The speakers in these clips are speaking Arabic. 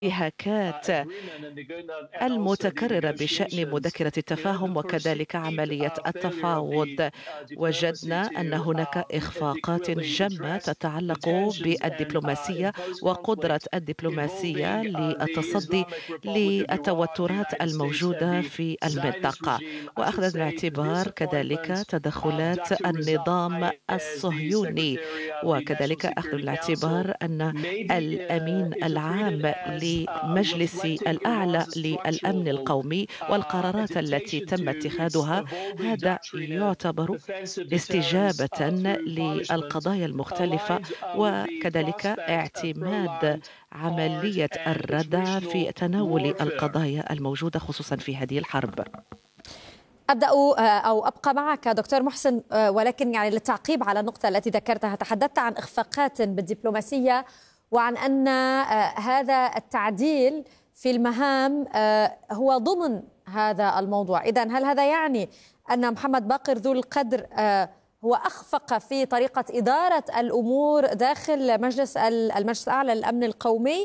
الانتهاكات المتكررة بشأن مذكرة التفاهم وكذلك عملية التفاوض. وجدنا أن هناك إخفاقات جمة تتعلق بالدبلوماسية وقدرة الدبلوماسية للتصدي للتوترات الموجودة في المنطقة، وأخذ بالاعتبار كذلك تدخلات النظام الصهيوني، وكذلك أخذ بالاعتبار أن الأمين العام لمجلس الأعلى للأمن القومي والقرارات التي تم اتخاذها، هذا يعتبر استجابة للقضايا المختلفة، وكذلك اعتماد عملية الردع في تناول القضايا الموجودة خصوصا في هذه الحرب. أبدأ أو أبقى معك دكتور محسن، ولكن يعني للتعقيب على النقطة التي ذكرتها، تحدثت عن إخفاقات بالدبلوماسية وعن أن هذا التعديل في المهام هو ضمن هذا الموضوع. إذن هل هذا يعني أن محمد باقر ذو القدر هو أخفق في طريقة إدارة الأمور داخل المجلس الأعلى للأمن القومي؟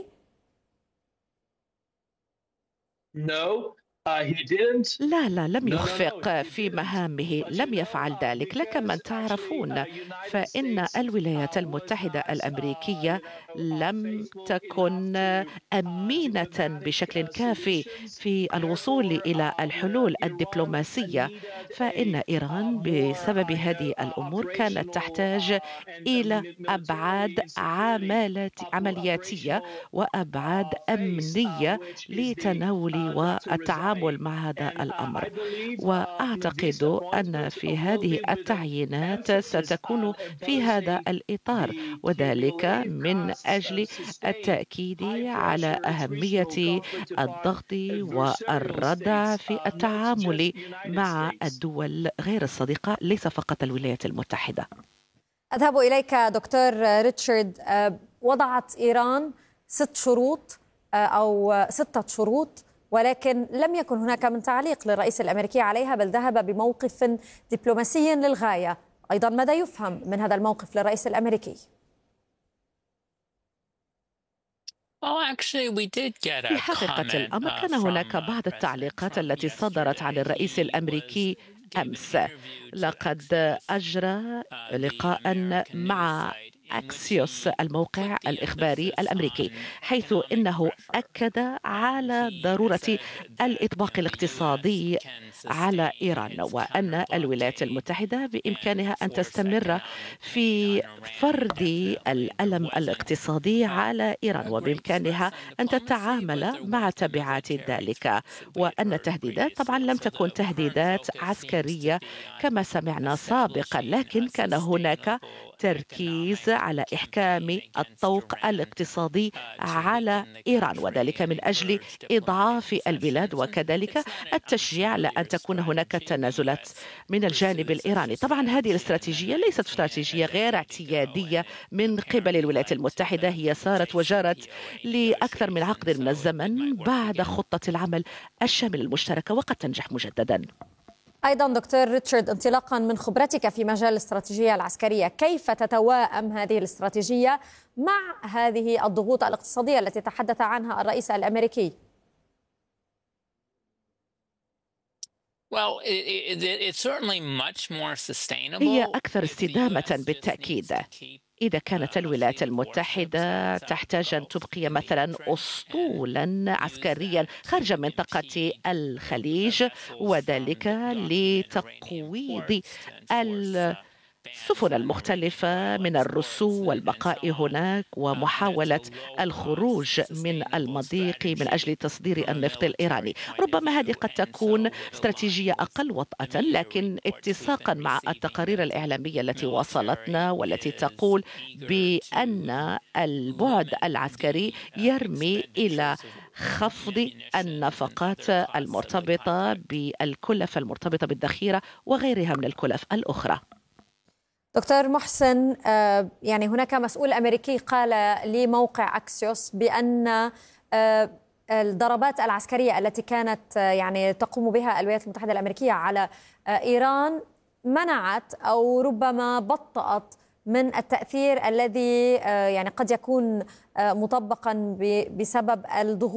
لا، لم يخفق في مهامه، لم يفعل ذلك. لكن من تعرفون فإن الولايات المتحدة الأمريكية لم تكن أمينة بشكل كافي في الوصول إلى الحلول الدبلوماسية، فإن إيران بسبب هذه الأمور كانت تحتاج إلى أبعاد عملياتية وأبعاد أمنية لتناول والتعامل مع هذا الأمر. وأعتقد أن في هذه التعيينات ستكون في هذا الإطار، وذلك من أجل التأكيد على أهمية الضغط والردع في التعامل مع الدول غير الصديقة، ليس فقط الولايات المتحدة. أذهب إليك دكتور ريتشارد. وضعت إيران 6 شروط أو 6 شروط، ولكن لم يكن هناك من تعليق للرئيس الأمريكي عليها، بل ذهب بموقف دبلوماسي للغاية. أيضا ماذا يفهم من هذا الموقف للرئيس الأمريكي؟ في حقيقة الأمر كان هناك بعض التعليقات التي صدرت عن الرئيس الأمريكي أمس. لقد أجرى لقاء مع أكسيوس الموقع الإخباري الأمريكي، حيث إنه أكد على ضرورة الإطباق الاقتصادي على إيران، وأن الولايات المتحدة بإمكانها أن تستمر في فرض الألم الاقتصادي على إيران، وبإمكانها أن تتعامل مع تبعات ذلك، وأن التهديدات طبعا لم تكن تهديدات عسكرية كما سمعنا سابقا، لكن كان هناك تركيز على إحكام الطوق الاقتصادي على إيران، وذلك من أجل إضعاف البلاد وكذلك التشجيع على أن تكون هناك تنازلات من الجانب الإيراني. طبعا هذه الاستراتيجية ليست استراتيجية غير اعتيادية من قبل الولايات المتحدة، هي سارت وجرت لأكثر من عقد من الزمن بعد خطة العمل الشامل المشتركة، وقد تنجح مجددا. أيضا دكتور ريتشارد، انطلاقا من خبرتك في مجال الاستراتيجية العسكرية، كيف تتواءم هذه الاستراتيجية مع هذه الضغوط الاقتصادية التي تحدث عنها الرئيس الأمريكي؟ هي أكثر استدامة بالتأكيد. إذا كانت الولايات المتحدة تحتاج أن تبقي مثلا أسطولا عسكريا خارج منطقة الخليج، وذلك لتقويض السفن المختلفة من الرسو والبقاء هناك ومحاولة الخروج من المضيق من أجل تصدير النفط الإيراني. ربما هذه قد تكون استراتيجية أقل وطأة، لكن اتساقا مع التقارير الإعلامية التي وصلتنا والتي تقول بأن البعد العسكري يرمي إلى خفض النفقات المرتبطة بالكلف المرتبطة بالذخيرة وغيرها من الكلف الأخرى. دكتور محسن، يعني هناك مسؤول أمريكي قال لموقع أكسيوس بأن الضربات العسكرية التي كانت يعني تقوم بها الولايات المتحدة الأمريكية على إيران منعت أو ربما بطأت من التأثير الذي يعني قد يكون مطبقا بسبب الضغوط